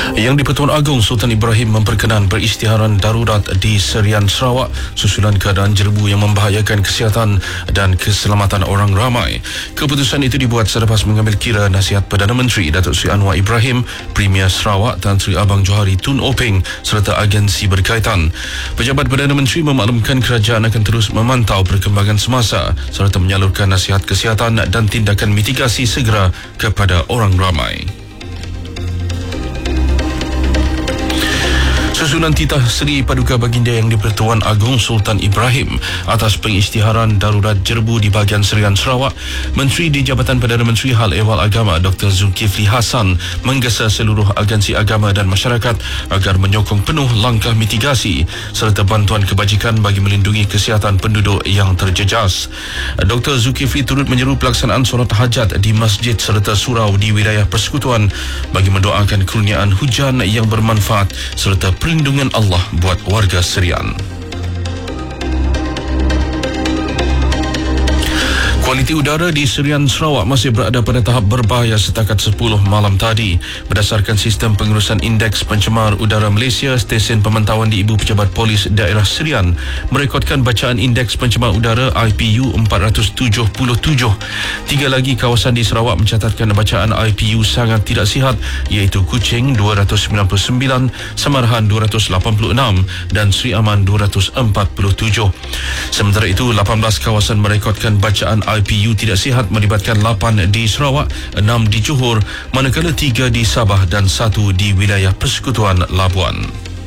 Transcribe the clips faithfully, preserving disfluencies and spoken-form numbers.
Yang di-Pertuan Agong Sultan Ibrahim memperkenan perisytiharan darurat di Serian Sarawak susulan keadaan jerbu yang membahayakan kesihatan dan keselamatan orang ramai. Keputusan itu dibuat selepas mengambil kira nasihat Perdana Menteri Datuk Seri Anwar Ibrahim, Premier Sarawak Tan Sri Abang Johari Tun Openg serta agensi berkaitan. Pejabat Perdana Menteri memaklumkan kerajaan akan terus memantau perkembangan semasa serta menyalurkan nasihat kesihatan dan tindakan mitigasi segera kepada orang ramai. Susulan titah Seri Paduka Baginda Yang di-Pertuan Agong Sultan Ibrahim atas pengisytiharan darurat jerbu di bahagian Serian Sarawak, Menteri di Jabatan Perdana Menteri Hal Ehwal Agama Doktor Zulkifli Hassan menggesa seluruh agensi agama dan masyarakat agar menyokong penuh langkah mitigasi serta bantuan kebajikan bagi melindungi kesihatan penduduk yang terjejas. Doktor Zulkifli turut menyeru pelaksanaan solat hajat di masjid serta surau di wilayah persekutuan bagi mendoakan kurniaan hujan yang bermanfaat serta perlindungan Allah buat warga Serian. Kualiti udara di Serian Sarawak masih berada pada tahap berbahaya setakat sepuluh malam tadi. Berdasarkan sistem pengurusan indeks pencemar udara Malaysia, stesen pemantauan di Ibu Pejabat Polis Daerah Serian merekodkan bacaan indeks pencemar udara I P U empat ratus tujuh puluh tujuh. Tiga lagi kawasan di Sarawak mencatatkan bacaan I P U sangat tidak sihat, iaitu Kuching dua ratus sembilan puluh sembilan, Samarahan dua ratus lapan puluh enam dan Sri Aman dua ratus empat puluh tujuh. Sementara itu, lapan belas kawasan merekodkan bacaan I P U tidak sihat melibatkan lapan di Sarawak, enam di Johor, manakala tiga di Sabah dan satu di wilayah Persekutuan Labuan.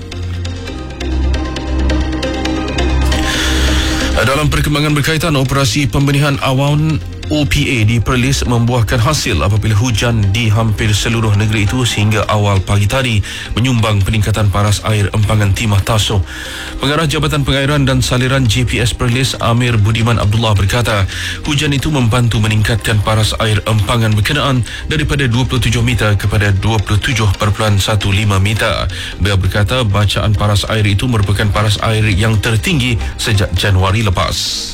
Dalam perkembangan berkaitan, operasi pembenihan awan O P A di Perlis membuahkan hasil apabila hujan di hampir seluruh negeri itu sehingga awal pagi tadi menyumbang peningkatan paras air empangan Timah Tasoh. Pengarah Jabatan Pengairan dan Saliran J P S Perlis Amir Budiman Abdullah berkata, hujan itu membantu meningkatkan paras air empangan berkenaan daripada dua puluh tujuh meter kepada dua puluh tujuh perpuluhan satu lima meter. Beliau berkata bacaan paras air itu merupakan paras air yang tertinggi sejak Januari lepas.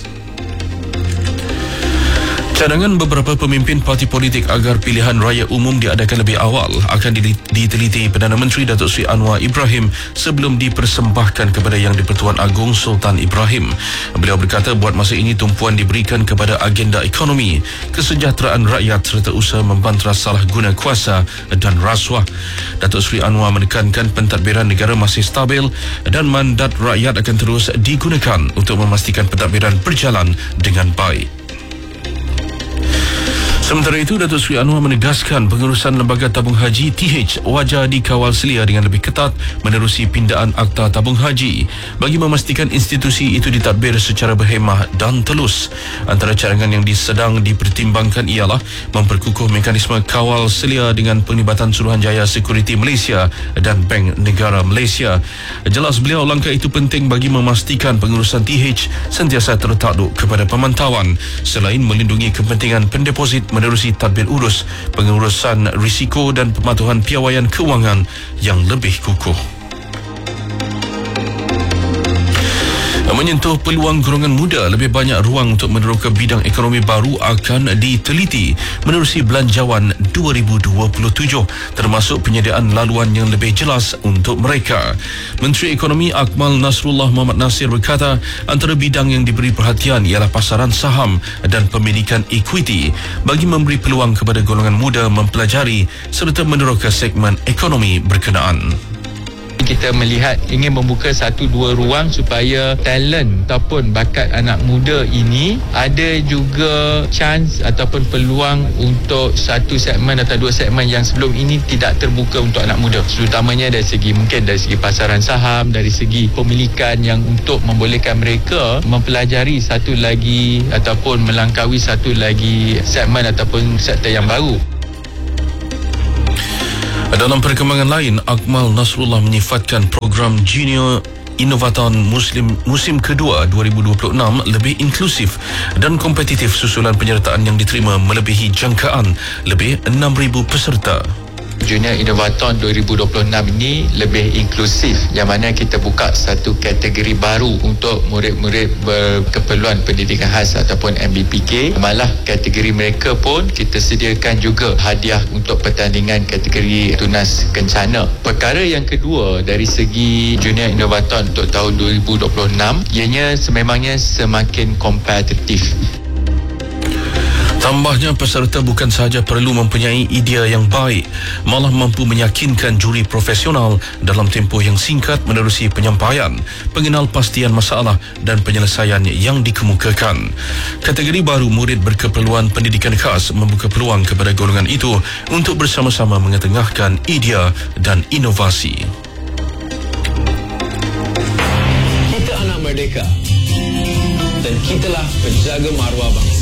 Cadangan beberapa pemimpin parti politik agar pilihan raya umum diadakan lebih awal akan diteliti Perdana Menteri Datuk Seri Anwar Ibrahim sebelum dipersembahkan kepada Yang di-Pertuan Agong Sultan Ibrahim. Beliau berkata buat masa ini tumpuan diberikan kepada agenda ekonomi, kesejahteraan rakyat serta usaha membantras salah guna kuasa dan rasuah. Datuk Seri Anwar menekankan pentadbiran negara masih stabil dan mandat rakyat akan terus digunakan untuk memastikan pentadbiran berjalan dengan baik. Sementara itu, Datuk Seri Anwar menegaskan pengurusan Lembaga Tabung Haji T H wajar dikawal selia dengan lebih ketat menerusi pindaan Akta Tabung Haji bagi memastikan institusi itu ditadbir secara berhemah dan telus. Antara cadangan yang sedang dipertimbangkan ialah memperkukuh mekanisme kawal selia dengan penglibatan Suruhanjaya Sekuriti Malaysia dan Bank Negara Malaysia. Jelas beliau langkah itu penting bagi memastikan pengurusan T H sentiasa tertakluk kepada pemantauan selain melindungi kepentingan pendeposit menerusi tadbir urus, pengurusan risiko dan pematuhan piawaian kewangan yang lebih kukuh. Menyentuh peluang golongan muda, lebih banyak ruang untuk meneroka bidang ekonomi baru akan diteliti menerusi Belanjawan dua ribu dua puluh tujuh, termasuk penyediaan laluan yang lebih jelas untuk mereka. Menteri Ekonomi Akmal Nasrullah Muhammad Nasir berkata, antara bidang yang diberi perhatian ialah pasaran saham dan pemilikan equity bagi memberi peluang kepada golongan muda mempelajari serta meneroka segmen ekonomi berkenaan. Kita melihat ingin membuka satu dua ruang supaya talent ataupun bakat anak muda ini ada juga chance ataupun peluang untuk satu segmen atau dua segmen yang sebelum ini tidak terbuka untuk anak muda, terutamanya dari segi mungkin dari segi pasaran saham, dari segi pemilikan yang untuk membolehkan mereka mempelajari satu lagi ataupun melangkaui satu lagi segmen ataupun sektor yang baru. Dalam perkembangan lain, Akmal Nasrullah menyifatkan program Junior Innovaton Muslim musim kedua dua ribu dua puluh enam lebih inklusif dan kompetitif susulan penyertaan yang diterima melebihi jangkaan lebih enam ribu peserta. Junior Innovathon dua ribu dua puluh enam ini lebih inklusif, yang mana kita buka satu kategori baru untuk murid-murid berkeperluan pendidikan khas ataupun M B P K. Malah kategori mereka pun kita sediakan juga hadiah untuk pertandingan kategori tunas kencana. Perkara yang kedua dari segi Junior Innovathon untuk tahun dua ribu dua puluh enam, ianya sememangnya semakin kompetitif. Tambahnya, peserta bukan sahaja perlu mempunyai idea yang baik, malah mampu meyakinkan juri profesional dalam tempoh yang singkat menerusi penyampaian, pengenal pastian masalah dan penyelesaian yang dikemukakan. Kategori baru murid berkeperluan pendidikan khas membuka peluang kepada golongan itu untuk bersama-sama mengetengahkan idea dan inovasi. Kita anak merdeka dan kitalah penjaga maruah bangsa.